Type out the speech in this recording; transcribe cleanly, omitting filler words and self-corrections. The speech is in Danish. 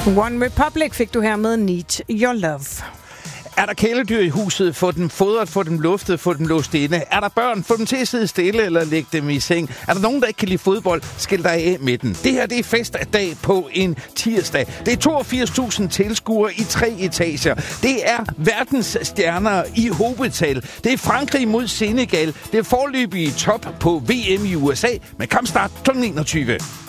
One Republic fik du her med Need Your Love. Er der kæledyr i huset? Få dem fodret, få dem luftet, få dem låst inde. Er der børn? Få dem til at sidde stille eller lægge dem i seng. Er der nogen, der ikke kan lide fodbold? Skil dig af med den. Det her, det er fest af dag på en tirsdag. Det er 82.000 tilskuere i 3 etager. Det er verdens stjerner i hobetal. Det er Frankrig mod Senegal. Det er forløbige top på VM i USA med kampstart kl. 21.